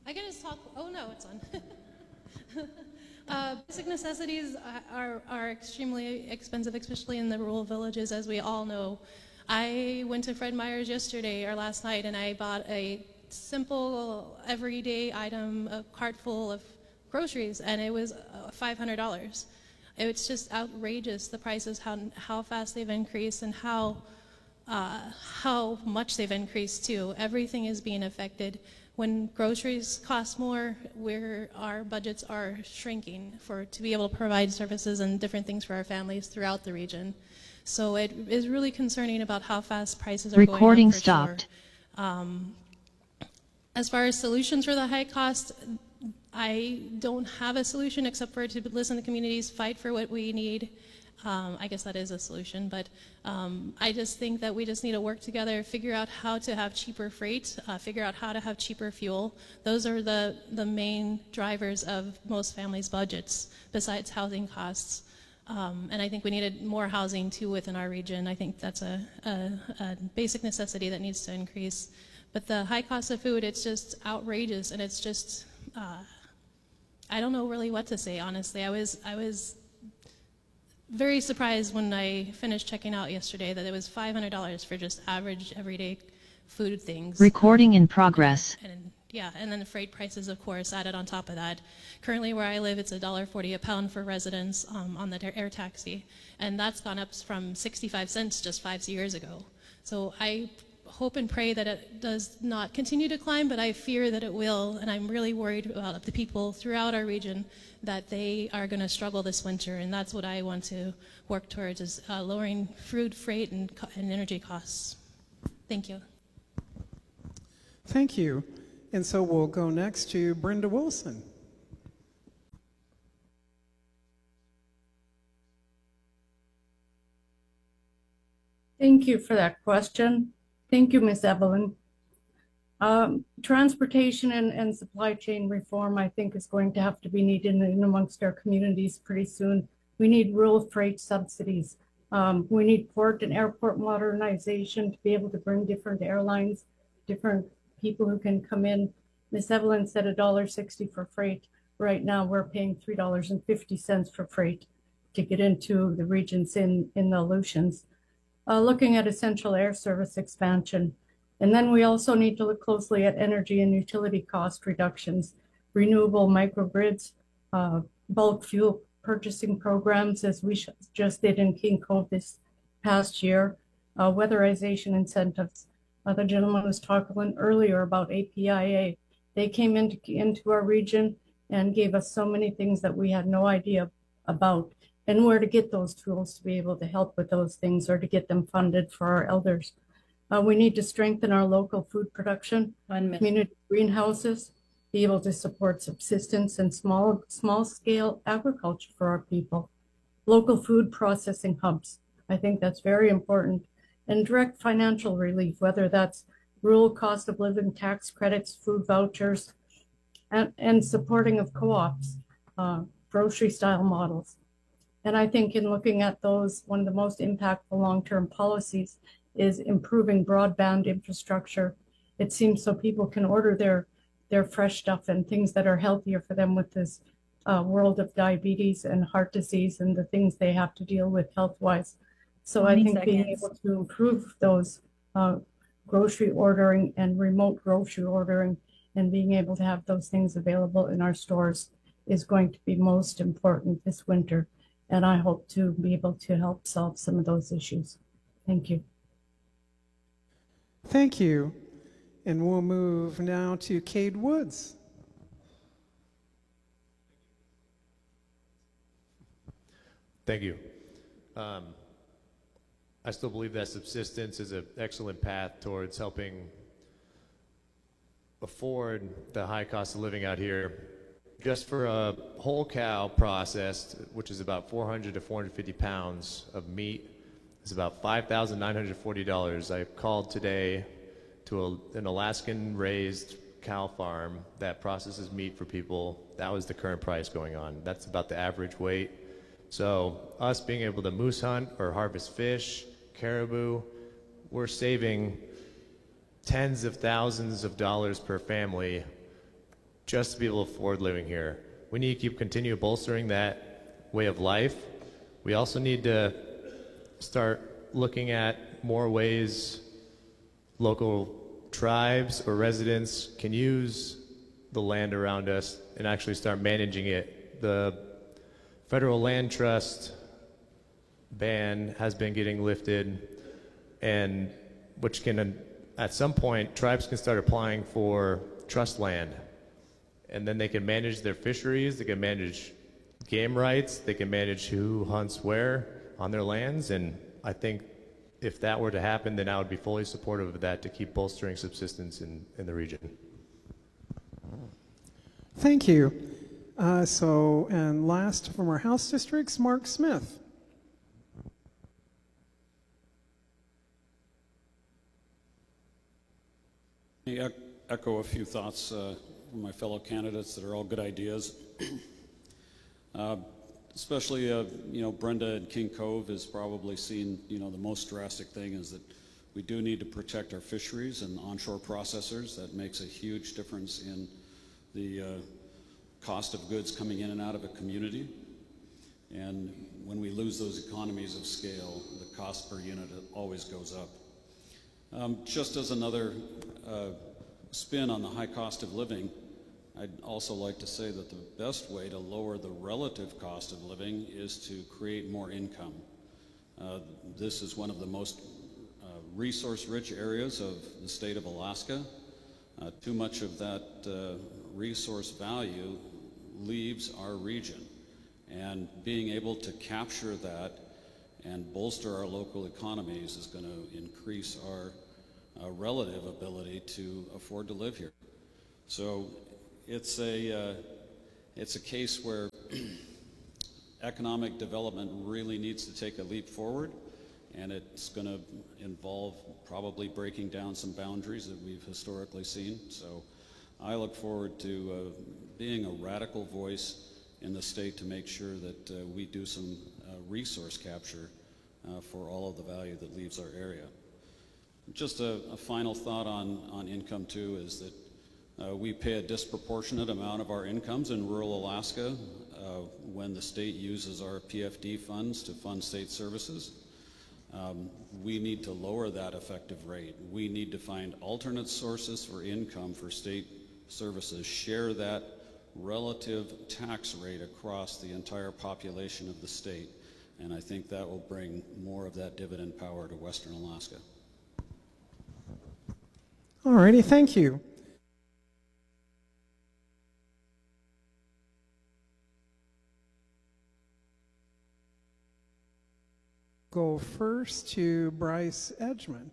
I can just talk. Oh no, it's on. Basic necessities are extremely expensive, especially in the rural villages, as we all know. I went to Fred Meyer's yesterday or last night, and I bought a simple, everyday item, a cart full of groceries, and it was $500. It's just outrageous, the prices, how fast they've increased, and how much they've increased too. Everything is being affected. When groceries cost more, our budgets are shrinking to be able to provide services and different things for our families throughout the region. So it is really concerning about how fast prices are going up for stopped. Sure. As far as solutions for the high cost, I don't have a solution except for to listen to communities, fight for what we need. I guess that is a solution, but I just think that we just need to work together, figure out how to have cheaper freight, figure out how to have cheaper fuel. Those are the main drivers of most families' budgets, besides housing costs. And I think we needed more housing too within our region. I think that's a basic necessity that needs to increase. But the high cost of food, it's just outrageous, and it's just, I don't know really what to say, honestly. I was very surprised when I finished checking out yesterday that it was $500 for just average everyday food things. Recording in progress. And then the freight prices, of course, added on top of that. Currently where I live, it's $1.40 a pound for residents on the air taxi, and that's gone up from 65 cents just 5 years ago. So I hope and pray that it does not continue to climb, but I fear that it will, and I'm really worried about the people throughout our region that they are going to struggle this winter, and that's what I want to work towards, is lowering food, freight, and energy costs. Thank you. Thank you. And so we'll go next to Brenda Wilson. Thank you for that question. Thank you, Ms. Evelyn. Transportation and supply chain reform, I think, is going to have to be needed in amongst our communities pretty soon. We need rural freight subsidies. We need port and airport modernization to be able to bring different airlines, different people who can come in. Ms. Evelyn said $1.60 for freight. Right now, we're paying $3.50 for freight to get into the regions in the Aleutians. Looking at essential air service expansion. And then we also need to look closely at energy and utility cost reductions, renewable microgrids, bulk fuel purchasing programs, as we just did in King Cove this past year, weatherization incentives. The gentleman was talking earlier about APIA. They came into our region and gave us so many things that we had no idea about, and where to get those tools to be able to help with those things or to get them funded for our elders. We need to strengthen our local food production, community greenhouses, be able to support subsistence and small scale agriculture for our people. Local food processing hubs, I think that's very important. And direct financial relief, whether that's rural cost of living tax credits, food vouchers, and supporting of co-ops, grocery style models. And I think in looking at those, one of the most impactful long-term policies is improving broadband infrastructure. It seems so people can order their fresh stuff and things that are healthier for them with this world of diabetes and heart disease and the things they have to deal with health-wise. So I think being able to improve those grocery ordering and remote grocery ordering and being able to have those things available in our stores is going to be most important this winter. And I hope to be able to help solve some of those issues. Thank you. Thank you. And we'll move now to Cade Woods. Thank you. I still believe that subsistence is an excellent path towards helping afford the high cost of living out here. Just for a whole cow processed, which is about 400 to 450 pounds of meat, is about $5,940. I called today to an Alaskan raised cow farm that processes meat for people. That was the current price going on. That's about the average weight. So us being able to moose hunt or harvest fish, caribou, we're saving tens of thousands of dollars per family just to be able to afford living here. We need to continue bolstering that way of life. We also need to start looking at more ways local tribes or residents can use the land around us and actually start managing it. The federal land trust ban has been getting lifted, and which can, at some point, tribes can start applying for trust land, and then they can manage their fisheries, they can manage game rights, they can manage who hunts where on their lands. And I think if that were to happen, then I would be fully supportive of that to keep bolstering subsistence in the region. Thank you. And last from our House districts, Mark Smith. I echo a few thoughts from my fellow candidates that are all good ideas. Especially, Brenda and King Cove has probably seen, the most drastic thing is that we do need to protect our fisheries and onshore processors. That makes a huge difference in the cost of goods coming in and out of a community. And when we lose those economies of scale, the cost per unit always goes up. Just as another spin on the high cost of living, I'd also like to say that the best way to lower the relative cost of living is to create more income. This is one of the most resource-rich areas of the state of Alaska. Too much of that resource value leaves our region, and being able to capture that and bolster our local economies is going to increase our relative ability to afford to live here. So it's a case where economic development really needs to take a leap forward, and it's going to involve probably breaking down some boundaries that we've historically seen. So I look forward to being a radical voice in the state to make sure that we do some resource capture for all of the value that leaves our area. Just a final thought on income too is that we pay a disproportionate amount of our incomes in rural Alaska when the state uses our PFD funds to fund state services. We need to lower that effective rate. We need to find alternate sources for income for state services, share that relative tax rate across the entire population of the state, and I think that will bring more of that dividend power to Western Alaska. All righty, thank you. Go first to Bryce Edgman.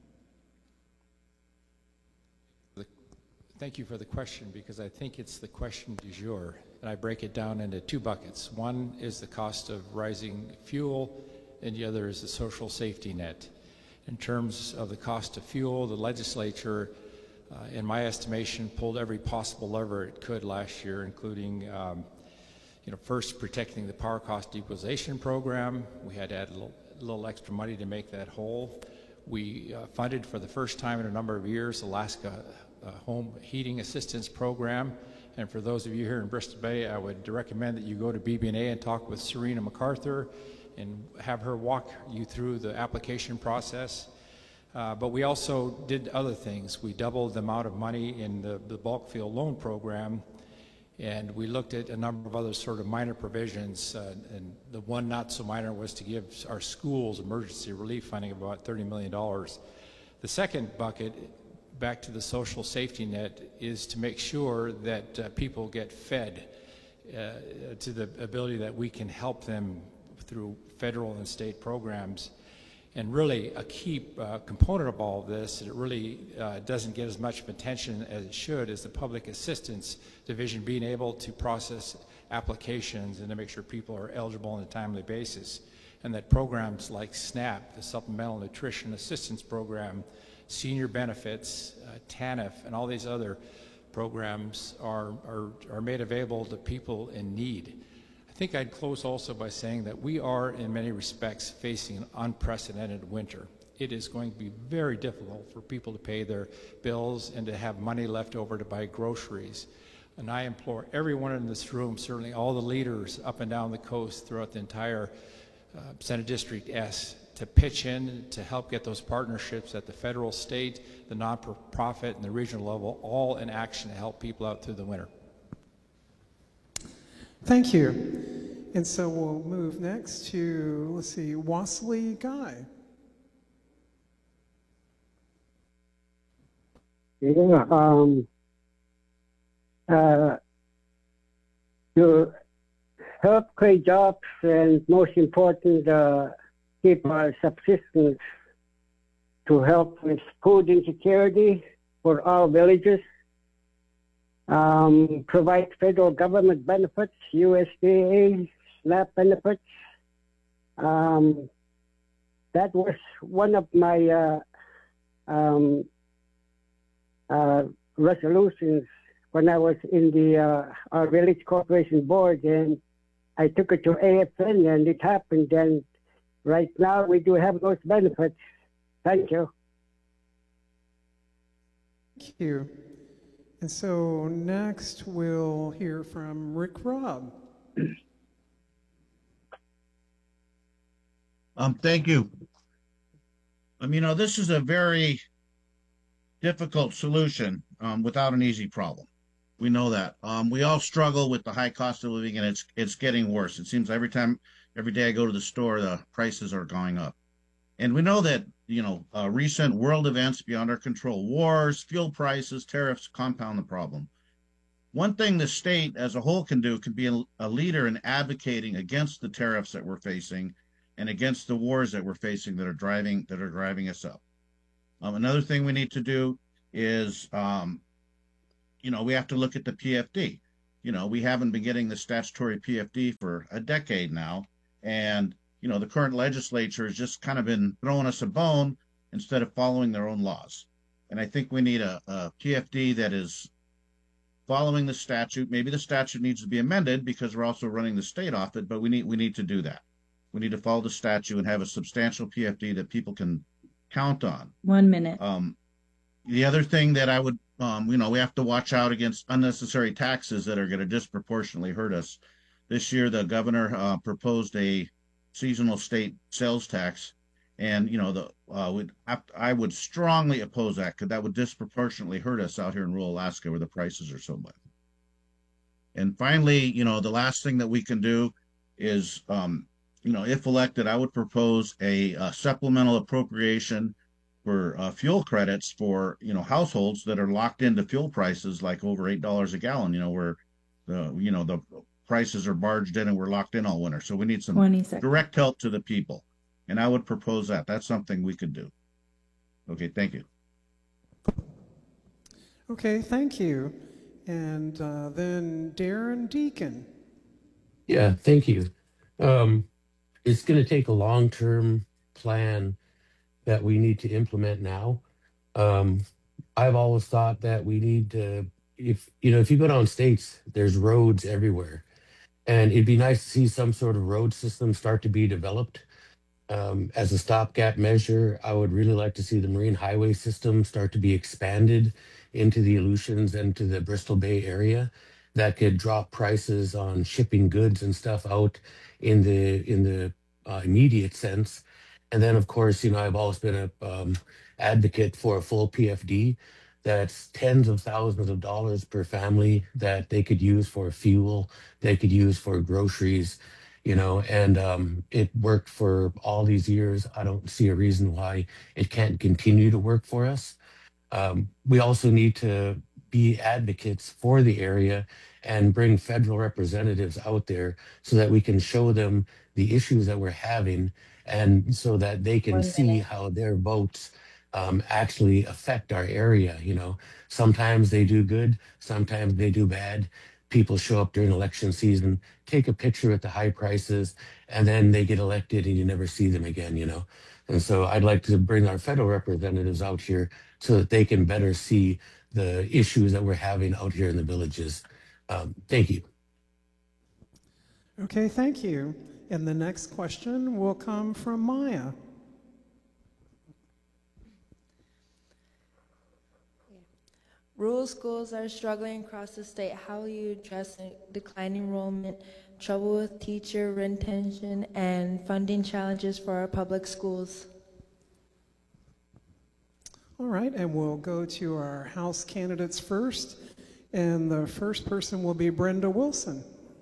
Thank you for the question, because I think it's the question du jour, and I break it down into two buckets. One is the cost of rising fuel, and the other is the social safety net. In terms of the cost of fuel, the legislature, in my estimation, pulled every possible lever it could last year, including first protecting the power cost equalization program. We had to add a little extra money to make that whole. We funded for the first time in a number of years Alaska Home Heating Assistance Program. And for those of you here in Bristol Bay, I would recommend that you go to BB&A and talk with Serena MacArthur and have her walk you through the application process. But we also did other things. We doubled the amount of money in the bulk fuel loan program, and we looked at a number of other sort of minor provisions, and the one not so minor was to give our schools emergency relief funding of about $30 million. The second bucket, back to the social safety net, is to make sure that people get fed to the ability that we can help them through federal and state programs. And really a key component of all of this, and it really doesn't get as much attention as it should, is the public assistance division being able to process applications and to make sure people are eligible on a timely basis. And that programs like SNAP, the Supplemental Nutrition Assistance Program, senior benefits, TANF, and all these other programs are made available to people in need. I think I'd close also by saying that we are, in many respects, facing an unprecedented winter. It is going to be very difficult for people to pay their bills and to have money left over to buy groceries. And I implore everyone in this room, certainly all the leaders up and down the coast throughout the entire Senate District S, to pitch in to help get those partnerships at the federal, state, the non-profit, and the regional level all in action to help people out through the winter. Thank you. And so we'll move next to, let's see, Wasley Guy. To help create jobs and most important, keep our subsistence, to help with food insecurity for our villages, provide federal government benefits, USDA, SNAP benefits. That was one of my resolutions when I was in the our village corporation board, and I took it to AFN, and it happened. And right now we do have those benefits. Thank you. Thank you. And so next we'll hear from Rick Robb. Thank you. You know, this is a very difficult solution without an easy problem. We know that. We all struggle with the high cost of living, and it's getting worse. It seems every day I go to the store, the prices are going up. And we know that, you know, recent world events beyond our control, wars, fuel prices, tariffs compound the problem. One thing the state as a whole can do can be a leader in advocating against the tariffs that we're facing and against the wars that we're facing that are driving us up. Another thing we need to do is, you know, we have to look at the PFD. You know, we haven't been getting the statutory PFD for a decade now. And, you know, the current legislature has just kind of been throwing us a bone instead of following their own laws. And I think we need a PFD that is following the statute. Maybe the statute needs to be amended because we're also running the state off it, but we need to do that. We need to follow the statute and have a substantial PFD that people can count on. 1 minute. The other thing that I would, you know, we have to watch out against unnecessary taxes that are going to disproportionately hurt us. This year, the governor proposed a seasonal state sales tax, and you know, I would strongly oppose that because that would disproportionately hurt us out here in rural Alaska where the prices are so much. And finally, you know, the last thing that we can do is, you know, if elected, I would propose a supplemental appropriation for fuel credits for, you know, households that are locked into fuel prices like over $8 a gallon, you know, where the prices are barged in and we're locked in all winter. So we need some direct help to the people. And I would propose that. That's something we could do. Okay, thank you. Okay, thank you. And then Darren Deacon. Yeah, thank you. It's going to take a long-term plan that we need to implement now. I've always thought that we need to, if you go down states, there's roads everywhere. And it'd be nice to see some sort of road system start to be developed. As a stopgap measure, I would really like to see the marine highway system start to be expanded into the Aleutians and to the Bristol Bay area. That could drop prices on shipping goods and stuff out in the immediate sense. And then, of course, you know, I've always been a advocate for a full PFD. That's tens of thousands of dollars per family that they could use for fuel, they could use for groceries, you know, and it worked for all these years. I don't see a reason why it can't continue to work for us. We also need to be advocates for the area and bring federal representatives out there so that we can show them the issues that we're having and so that they can see how their votes actually affect our area. You know, sometimes they do good, sometimes they do bad. People show up during election season, take a picture at the high prices, and then they get elected and you never see them again, you know. And so I'd like to bring our federal representatives out here so that they can better see the issues that we're having out here in the villages. Thank you. Okay, thank you. And the next question will come from Maya. Rural schools are struggling across the state. How will you address declining enrollment, trouble with teacher retention, and funding challenges for our public schools? All right, and we'll go to our House candidates first. And the first person will be Brenda Wilson.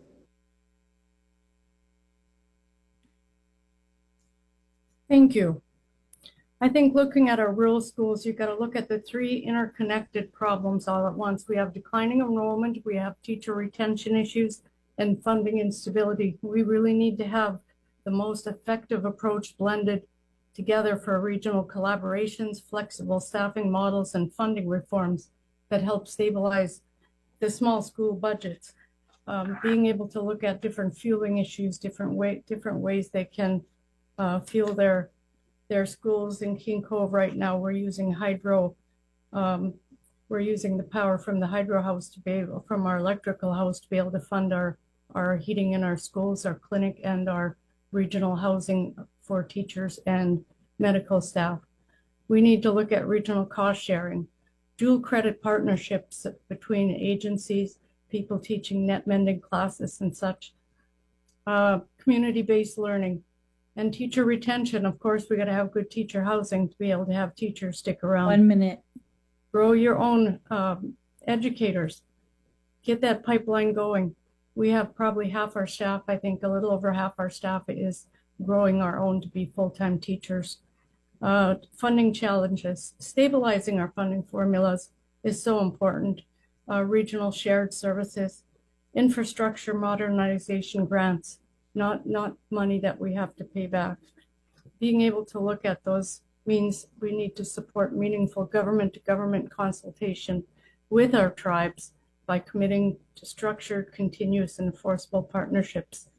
Thank you. I think looking at our rural schools, you've got to look at the three interconnected problems all at once. We have declining enrollment, we have teacher retention issues, and funding instability. We really need to have the most effective approach blended together for regional collaborations, flexible staffing models, and funding reforms that help stabilize the small school budgets. Being able to look at different fueling issues, different ways they can fuel their schools. In King Cove right now, we're using hydro. We're using the power from the hydro house from our electrical house to be able to fund our heating in our schools, our clinic, and our regional housing for teachers and medical staff. We need to look at regional cost sharing, dual credit partnerships between agencies, people teaching net mending classes and such, community-based learning, and teacher retention. Of course, we got to have good teacher housing to be able to have teachers stick around. 1 minute. Grow your own educators. Get that pipeline going. We have probably half our staff, I think a little over half our staff is growing our own to be full-time teachers. Funding challenges. Stabilizing our funding formulas is so important. Regional shared services, infrastructure modernization grants, not money that we have to pay back. Being able to look at those means we need to support meaningful government-to-government consultation with our tribes by committing to structured, continuous, and enforceable partnerships